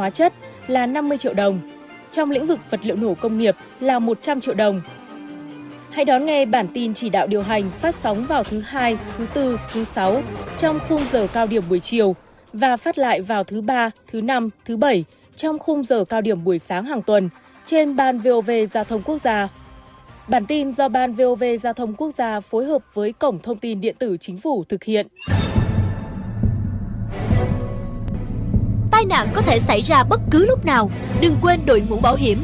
hóa chất là 50 triệu đồng. Trong lĩnh vực vật liệu nổ công nghiệp là 100 triệu đồng. Hãy đón nghe bản tin chỉ đạo điều hành phát sóng vào thứ Hai, thứ Tư, thứ Sáu trong khung giờ cao điểm buổi chiều và phát lại vào thứ Ba, thứ Năm, thứ Bảy trong khung giờ cao điểm buổi sáng hàng tuần trên Ban VOV Giao thông Quốc gia. Bản tin do Ban VOV Giao thông Quốc gia phối hợp với Cổng Thông tin Điện tử Chính phủ thực hiện. Tai nạn có thể xảy ra bất cứ lúc nào, đừng quên đội mũ bảo hiểm.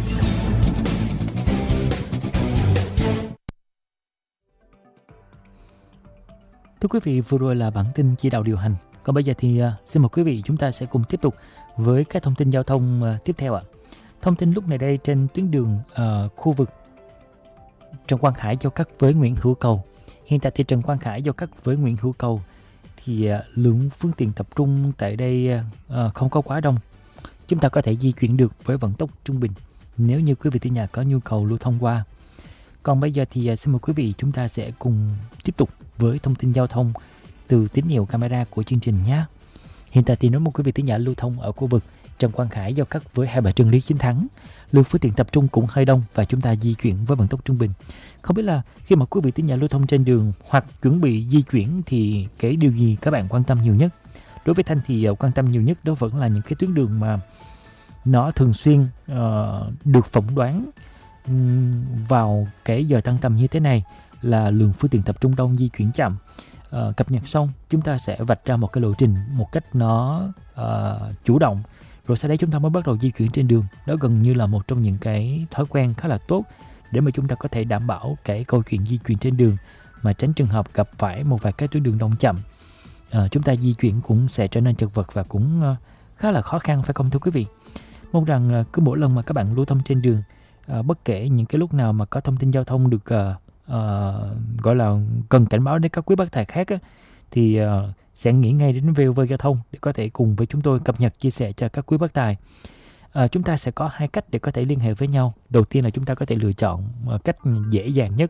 Thưa quý vị, vừa rồi là bản tin chỉ đạo điều hành. Còn bây giờ thì xin mời quý vị chúng ta sẽ cùng tiếp tục với các thông tin giao thông tiếp theo ạ. Thông tin lúc này đây trên tuyến đường khu vực Trần Quang Khải giao cắt với Nguyễn Hữu Cầu. Hiện tại thì Trần Quang Khải giao cắt với Nguyễn Hữu Cầu thì lượng phương tiện tập trung tại đây không có quá đông. Chúng ta có thể di chuyển được với vận tốc trung bình nếu như quý vị từ nhà có nhu cầu lưu thông qua. Còn bây giờ thì xin mời quý vị chúng ta sẽ cùng tiếp tục với thông tin giao thông từ tín hiệu camera của chương trình nhé. Hiện tại thì nếu một quý vị từ nhà lưu thông ở khu vực Trần Quang Khải giao cắt với Hai Bà Trưng Lý Chính Thắng, lượng phương tiện tập trung cũng hơi đông và chúng ta di chuyển với vận tốc trung bình. Không biết là khi mà quý vị từ nhà lưu thông trên đường hoặc chuẩn bị di chuyển thì cái điều gì các bạn quan tâm nhiều nhất? Đối với Thanh thì quan tâm nhiều nhất đó vẫn là những cái tuyến đường mà nó thường xuyên được phỏng đoán vào cái giờ tăng tầm như thế này là lượng phương tiện tập trung đông, di chuyển chậm. Cập nhật xong chúng ta sẽ vạch ra một cái lộ trình một cách nó chủ động, rồi sau đấy chúng ta mới bắt đầu di chuyển trên đường. Đó gần như là một trong những cái thói quen khá là tốt để mà chúng ta có thể đảm bảo cái câu chuyện di chuyển trên đường mà tránh trường hợp gặp phải một vài cái tuyến đường đông chậm. Chúng ta di chuyển cũng sẽ trở nên chật vật và cũng khá là khó khăn, phải không thưa quý vị? Mong rằng cứ mỗi lần mà các bạn lưu thông trên đường, bất kể những cái lúc nào mà có thông tin giao thông được gọi là cần cảnh báo đến các quý bác tài khác á, thì sẽ nghĩ ngay đến VOV Giao thông để có thể cùng với chúng tôi cập nhật chia sẻ cho các quý bác tài. Chúng ta sẽ có hai cách để có thể liên hệ với nhau. Đầu tiên là chúng ta có thể lựa chọn cách dễ dàng nhất,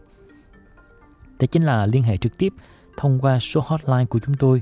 đó chính là liên hệ trực tiếp thông qua số hotline của chúng tôi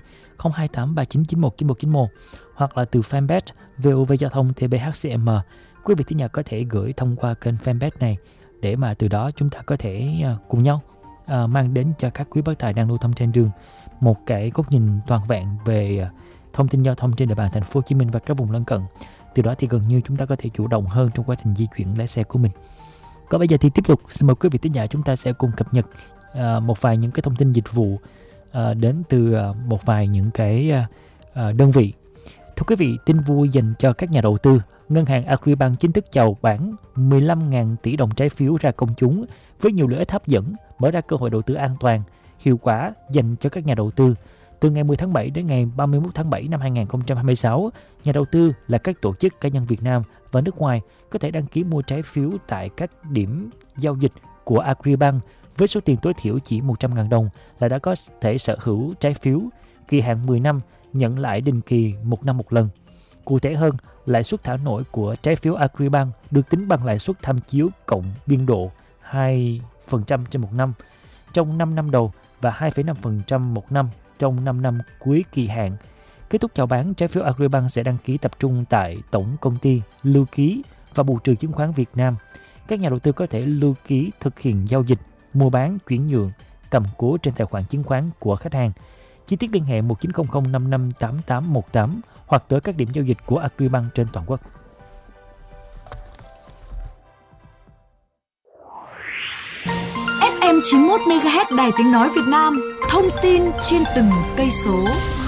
02839919191 hoặc là từ fanpage VOV Giao thông TBHCM. Quý vị thính giả có thể gửi thông qua kênh fanpage này để mà từ đó chúng ta có thể cùng nhau mang đến cho các quý bác tài đang lưu thông trên đường một cái góc nhìn toàn vẹn về thông tin giao thông trên địa bàn thành phố Hồ Chí Minh và các vùng lân cận. Từ đó thì gần như chúng ta có thể chủ động hơn trong quá trình di chuyển lái xe của mình. Còn bây giờ thì tiếp tục xin mời quý vị thính giả chúng ta sẽ cùng cập nhật một vài những cái thông tin dịch vụ đến từ một vài những cái đơn vị. Thưa quý vị, tin vui dành cho các nhà đầu tư. Ngân hàng Agribank chính thức chào bán 15.000 tỷ đồng trái phiếu ra công chúng với nhiều lợi ích hấp dẫn, mở ra cơ hội đầu tư an toàn, hiệu quả dành cho các nhà đầu tư. Từ ngày 10 tháng 7 đến ngày 31 tháng 7 năm 2026, nhà đầu tư là các tổ chức cá nhân Việt Nam và nước ngoài có thể đăng ký mua trái phiếu tại các điểm giao dịch của Agribank với số tiền tối thiểu chỉ 100.000 đồng là đã có thể sở hữu trái phiếu kỳ hạn 10 năm, nhận lại định kỳ 1 năm một lần. Cụ thể hơn, lãi suất thả nổi của trái phiếu Agribank được tính bằng lãi suất tham chiếu cộng biên độ 2% trên một năm trong 5 năm đầu và 2,5% một năm trong 5 năm cuối kỳ hạn. Kết thúc chào bán, trái phiếu Agribank sẽ đăng ký tập trung tại Tổng Công ty Lưu ký và Bù trừ Chứng khoán Việt Nam. Các nhà đầu tư có thể lưu ký thực hiện giao dịch, mua bán, chuyển nhượng, cầm cố trên tài khoản chứng khoán của khách hàng. Chi tiết liên hệ 1900 558818 hoặc tới các điểm giao dịch của Agribank trên toàn quốc. FM 91 MHz Đài Tiếng nói Việt Nam, thông tin trên từng cây số.